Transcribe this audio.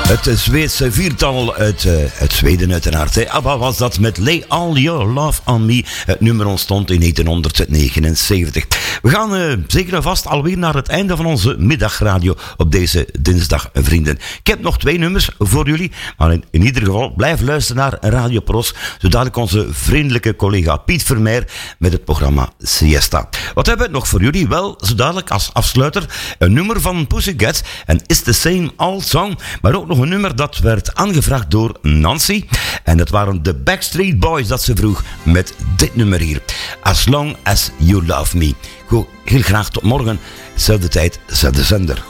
Het Zweedse viertal uit Zweden uiteraard. Hè. ABBA was dat met Lay All Your Love On Me. Het nummer ontstond in 1979. We gaan zeker en vast alweer naar het einde van onze middagradio op deze dinsdag, vrienden. Ik heb nog 2 nummers voor jullie. Maar in ieder geval blijf luisteren naar Radio Pros. Zodat onze vriendelijke collega Piet Vermeer met het programma Siesta. Wat hebben we nog voor jullie? Wel, zo dadelijk als afsluiter een nummer van Pussycat en It's the Same Old Song. Maar ook nog een nummer dat werd aangevraagd door Nancy. En dat waren de Backstreet Boys dat ze vroeg met dit nummer hier. As Long As You Love Me. Goed, heel graag tot morgen. Zelfde tijd, zelfde zender.